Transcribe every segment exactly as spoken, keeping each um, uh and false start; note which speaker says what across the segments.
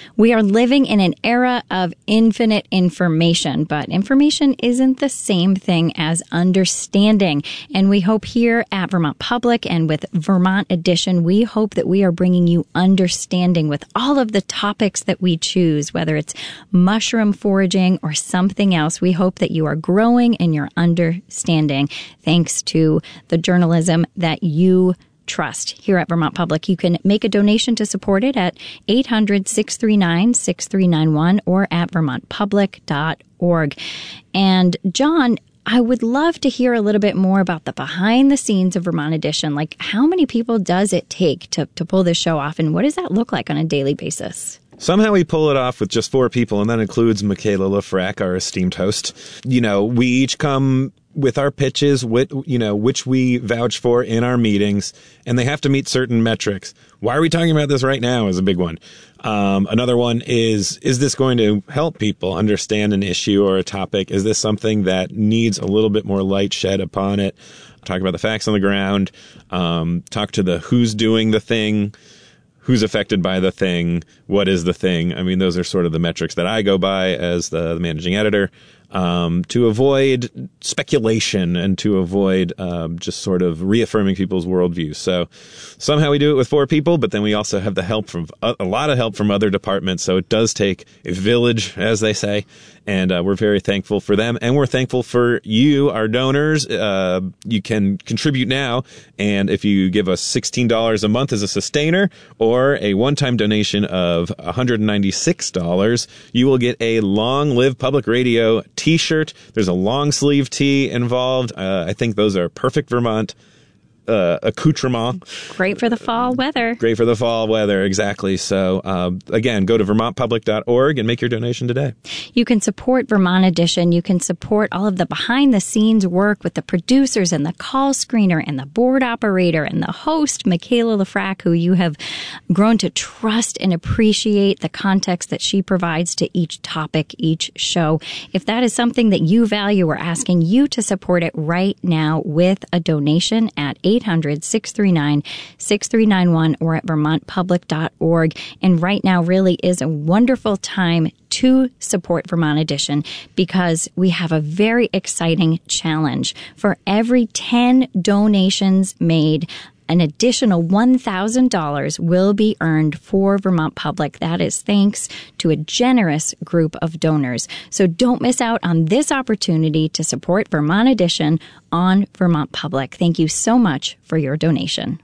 Speaker 1: We are living in an era of infinite information, but information isn't the same thing as understanding. And we hope here at Vermont Public and with Vermont Edition, we hope that we are bringing you understanding with all of the topics that we choose, whether it's mushroom foraging or something else. We hope that you are growing in your understanding thanks to the journalism that you trust here at Vermont Public. You can make a donation to support it at eight hundred, six three nine, six three nine one or at vermont public dot org. And John, I would love to hear a little bit more about the behind the scenes of Vermont Edition. Like, how many people does it take to, to pull this show off, and what does that look like on a daily basis?
Speaker 2: Somehow we pull it off with just four people, and that includes Michaela Lefrak, our esteemed host. You know, we each come with our pitches, with, you know, which we vouch for in our meetings, and they have to meet certain metrics. Why are we talking about this right now is a big one. Um, another one is, is this going to help people understand an issue or a topic? Is this something that needs a little bit more light shed upon it? Talk about the facts on the ground, um, talk to the who's doing the thing, who's affected by the thing, what is the thing. I mean, those are sort of the metrics that I go by as the, the managing editor. Um, to avoid speculation and to avoid um, just sort of reaffirming people's worldviews. So somehow we do it with four people, but then we also have the help from a, a lot of help from other departments. So it does take a village, as they say, and uh, we're very thankful for them. And we're thankful for you, our donors. Uh, you can contribute now, and if you give us sixteen dollars a month as a sustainer or a one-time donation of one hundred ninety-six dollars, you will get a Long Live Public Radio T-shirt. There's a long sleeve tee involved. Uh, I think those are perfect Vermont uh, accoutrement.
Speaker 1: Great for the fall weather.
Speaker 2: Great for the fall weather, exactly. So, uh, again, go to vermont public dot org and make your donation today.
Speaker 1: You can support Vermont Edition. You can support all of the behind-the-scenes work with the producers and the call screener and the board operator and the host, Michaela Lefrak, who you have grown to trust and appreciate the context that she provides to each topic, each show. If that is something that you value, we're asking you to support it right now with a donation at eight hundred, six three nine, six three nine one or at vermont public dot org. And right now really is a wonderful time to support Vermont Edition because we have a very exciting challenge. For every ten donations made, an additional one thousand dollars will be earned for Vermont Public. That is thanks to a generous group of donors. So don't miss out on this opportunity to support Vermont Edition on Vermont Public. Thank you so much for your donation.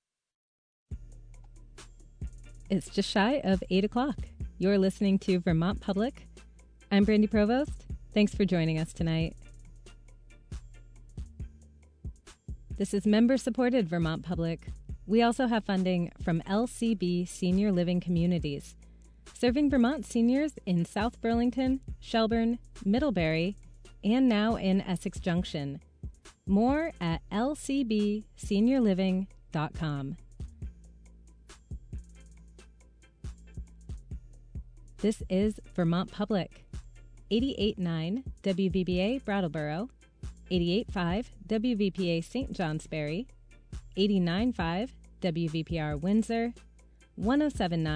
Speaker 3: It's just shy of eight o'clock. You're listening to Vermont Public. I'm Brandy Provost. Thanks for joining us tonight. This is member-supported Vermont Public. We also have funding from L C B Senior Living Communities, serving Vermont seniors in South Burlington, Shelburne, Middlebury, and now in Essex Junction. More at l c b senior living dot com. This is Vermont Public, eighty-eight point nine W V B A Brattleboro, eighty-eight point five W V P A Saint Johnsbury, eighty-nine point five W V P R Windsor, one oh seven point nine